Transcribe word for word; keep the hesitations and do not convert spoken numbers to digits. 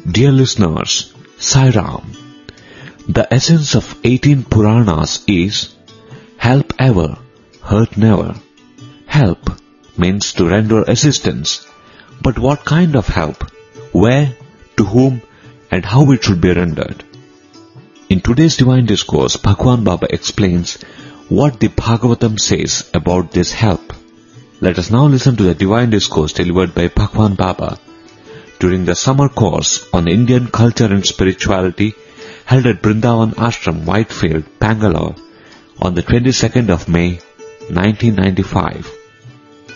Dear listeners, Sai Ram. The essence of eighteen Puranas is help ever, hurt never. Help means to render assistance. But what kind of help? Where, to whom, and how it should be rendered? In today's Divine Discourse, Bhagwan Baba explains what the Bhagavatam says about this help. Let us now listen to the Divine Discourse delivered by Bhagwan Baba during the summer course on Indian culture and spirituality held at Brindavan Ashram, Whitefield, Bangalore on the twenty-second of May, nineteen ninety-five.